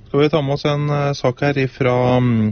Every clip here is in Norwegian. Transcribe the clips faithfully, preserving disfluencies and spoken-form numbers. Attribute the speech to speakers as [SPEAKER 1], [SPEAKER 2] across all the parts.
[SPEAKER 1] Skal vi ta med oss en uh, sak her ifra um,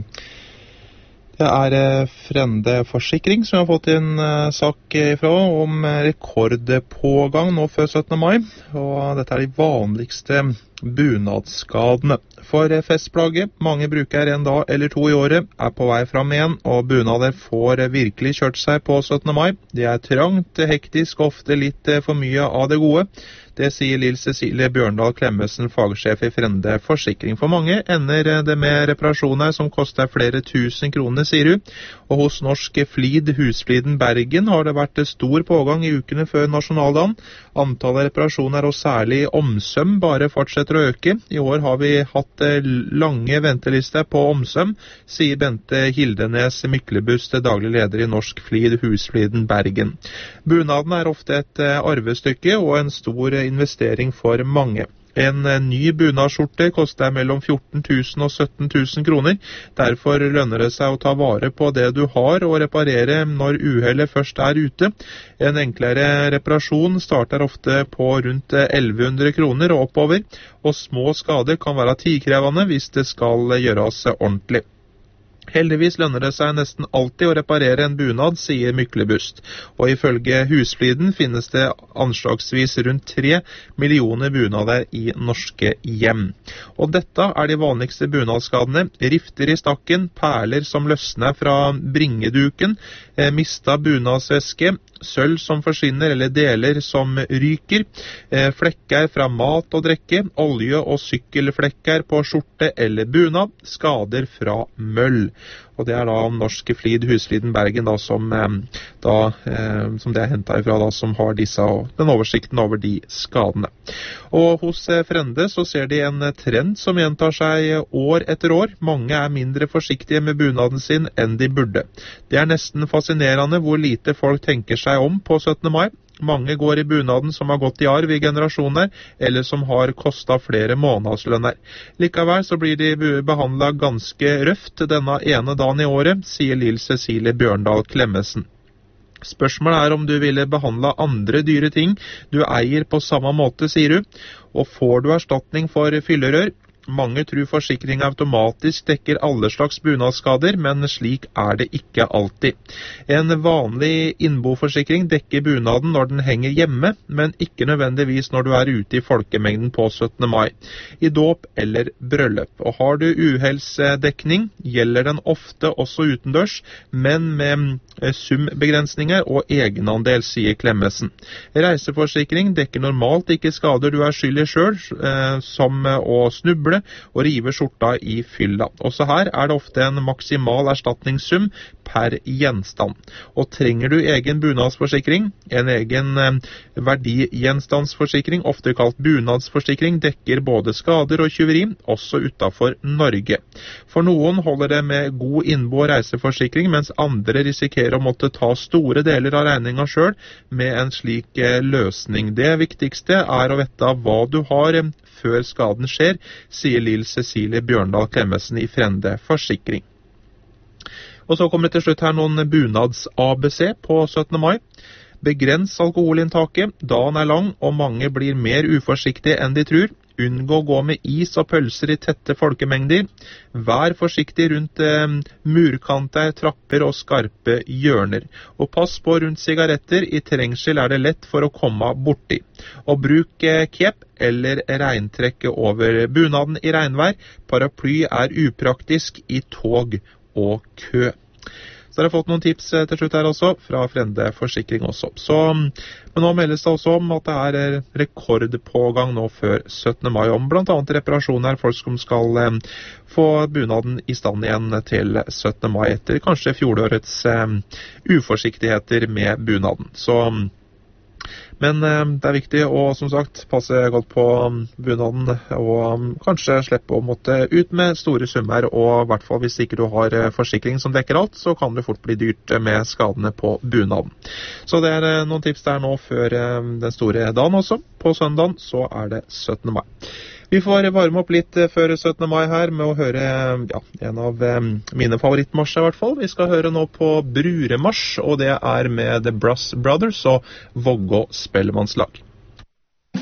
[SPEAKER 1] det er uh, Frende Forsikring som har fått en uh, sak ifra om uh, rekordpågang nå før syttende mai, og dette er de vanligste bunadsskadene. For uh, festplagget, mange bruker en dag eller to i året, er på vei fram igjen, og bunader får uh, virkelig kjørt seg på syttende mai. Det er trangt, hektisk, ofte litt uh, for mye av det gode. Det sier Lill Cecilie Bjørndal Klemmesen, fagsjef i Frende Forsikring. For mange ender det med reparasjoner som koster flere tusen kroner, sier hun. Og hos Norsk Flid, Husfliden Bergen, har det vært stor pågang i ukene før nasjonaldagen. Antallet reparasjoner, og særlig omsøm, bare fortsetter å øke. I år har vi hatt lange ventelister på omsøm, sier Bente Hildenes Myklebust, daglig leder i Norsk Flid, Husfliden Bergen. Bunaden er ofte et arvestykke og en stor investering for mange. En ny bunadskjorte koster mellom fjorten tusen og sytten tusen kroner. Derfor lønner det seg å ta vare på det du har og reparere når uhellet først er ute. En enklere reparasjon starter ofte på rundt elleve hundre kroner og oppover, og små skader kan være tidkrevende hvis det skal gjøres ordentlig. Heldigvis lønner det seg nesten alltid å reparere en bunad, sier Myklebust. Og ifølge Husfliden finnes det anslagsvis rundt tre millioner bunader i norske hjem. Og dette er de vanligste bunadskadene: rifter i stakken, perler som løsner fra bringeduken, eh, mista bunadsveske, sølv som forsvinner eller deler som ryker, eh, flekker fra mat og drikke, olje- og sykkelflekker på skjorte eller bunad, skader fra møll. Og det er da Norsk Flid, Husfliden Bergen da, som, eh, da, eh, som det er hentet ifra, da, som har disse, og den oversikten over de skadene. Og hos eh, Frende så ser de en trend som gjentar seg år etter år. Mange er mindre forsiktige med bunaden sin enn de burde. Det er nesten fascinerende hvor lite folk tenker seg om på syttende mai. Mange går i bunaden som har gått i arv i generasjoner, eller som har kostet flere månedslønner. Likevel så blir de behandlet ganske røft denne ene dagen i året, sier Lill Cecilie Bjørndal Klemmesen. Spørsmålet er om du ville behandle andre dyre ting du eier på samme måte, sier hun. Og får du erstatning for fyllerør? Mange tror forsikring automatisk dekker alle slags bunadsskader, men slik er det ikke alltid. En vanlig innboforsikring dekker bunaden når den henger hjemme, men ikke nødvendigvis når du er ute i folkemengden på syttende mai, i dåp eller bryllup. Og har du uhelsdekning, gjelder den ofte også utendørs, men med sumbegrensninger og egenandel, sier Klemmesen. Reiseforsikring dekker normalt ikke skader du er skyldig selv, eh, som å snuble og rive skjorta i fylla. Også her er det ofte en maksimal erstatningssum per gjenstand. Og trenger du egen bunadsforsikring, en egen eh, verdigjenstandsforsikring, ofte kalt bunadsforsikring, dekker både skader og tyveri, også utenfor Norge. For noen holder det med god innbo- og reiseforsikring, mens andre risikerer å måtte ta store deler av regningen selv med en slik eh, løsning. Det viktigste er å vite hva du har eh, før skaden skjer, sier Lill Cecilie Bjørndal Klemmesen i Frende Forsikring. Og så kommer det til slutt her noen bunads-A B C på syttende mai. Begrens alkoholinntaket, dagen er lang og mange blir mer uforsiktige enn de tror. Unngå å gå med is og pølser i tette folkemengder. Vær forsiktig rundt eh, murkanter, trapper og skarpe hjørner. Og pass på rundt sigaretter, i trengsel er det lett for å komme borti. Og bruk eh, kjep eller regntrekke over bunaden i regnvær. Paraply er upraktisk i tog og kø. Så har jeg fått noen tips til slutt her også, fra Frende Forsikring også. Så, men nå meldes det også om at det er rekordpågang nå før syttende mai, om blant annet reparasjoner, folk som skal eh, få bunaden i stand igjen til syttende mai, etter kanskje fjorårets eh, uforsiktigheter med bunaden. Så Men eh, det er viktig å, som sagt, passe godt på um, bunaden, og um, kanskje slippe å måtte ut med store summer, og i hvert fall hvis ikke du har uh, forsikring som dekker alt, så kan det fort bli dyrt uh, med skadene på bunaden. Så det er uh, noen tips der nå før uh, den store dagen også. På søndagen så er det syttende mai. Vi får varme opp litt før syttende mai her med å høre ja, en av mine favorittmarsjer i hvert fall. Vi skal høre nå på Bruremarsj, og det er med The Brass Brothers og Vågå Spellemannslag.